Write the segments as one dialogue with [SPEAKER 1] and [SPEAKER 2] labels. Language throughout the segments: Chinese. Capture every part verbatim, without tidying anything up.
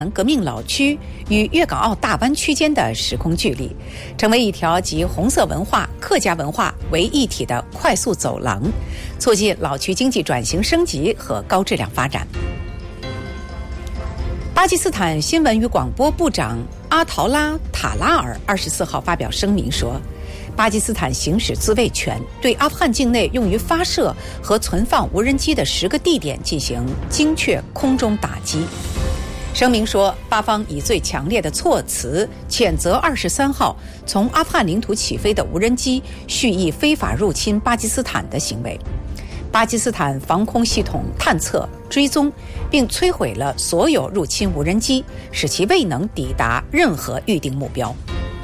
[SPEAKER 1] 革命老区与粤港澳大湾区间的时空距离，成为一条集红色文化、客家文化为一体的快速走廊，促进老区经济转型升级和高质量发展。巴基斯坦新闻与广播部长阿陶拉·塔拉尔二十四号发表声明说，巴基斯坦行使自卫权，对阿富汗境内用于发射和存放无人机的十个地点进行精确空中打击。声明说，巴方以最强烈的措辞谴责二十三号从阿富汗领土起飞的无人机蓄意非法入侵巴基斯坦的行为。巴基斯坦防空系统探测、追踪并摧毁了所有入侵无人机，使其未能抵达任何预定目标。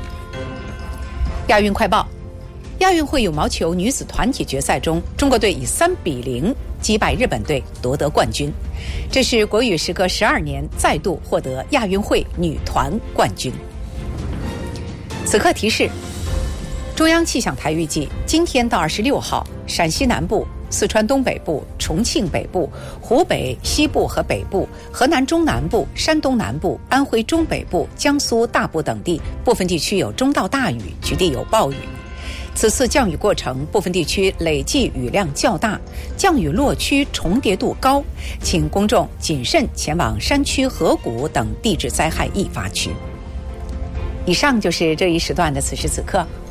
[SPEAKER 1] 亚运快报：亚运会羽毛球女子团体决赛中，中国队以三比零击败日本队夺得冠军，这是国羽时隔十二年再度获得亚运会女团冠军。此刻提示：中央气象台预计，今天到二十六号，陕西南部、四川东北部、重庆北部、湖北西部和北部、河南中南部、山东南部、安徽中北部、江苏大部等地部分地区有中到大雨，局地有暴雨。此次降雨过程，部分地区累计雨量较大，降雨落区重叠度高，请公众谨慎前往山区、河谷等地质灾害易发区。以上就是这一时段的此时此刻，